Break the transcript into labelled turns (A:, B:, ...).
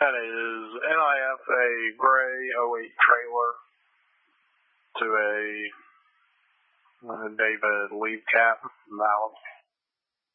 A: That is NIF a gray 08 trailer to a David leaf cap valve.